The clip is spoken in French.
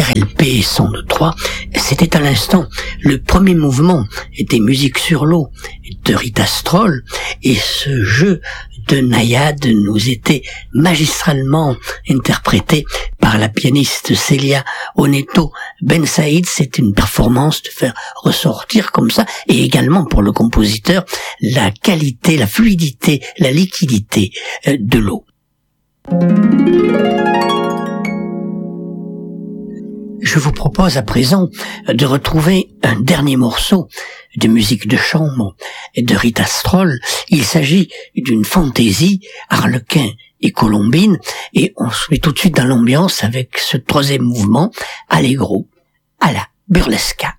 RLP 102.3. C'était à l'instant le premier mouvement des Musiques sur l'eau de Rita Stroll, et ce jeu de naïade nous était magistralement interprété par la pianiste Célia Oneto Ben Saïd. C'est une performance de faire ressortir comme ça, et également pour le compositeur, la qualité, la fluidité, la liquidité de l'eau. Je vous propose à présent de retrouver un dernier morceau de musique de chambre de Rita Stroll. Il s'agit d'une fantaisie, Harlequin et Colombine, et on se met tout de suite dans l'ambiance avec ce troisième mouvement, Allegro à la burlesca.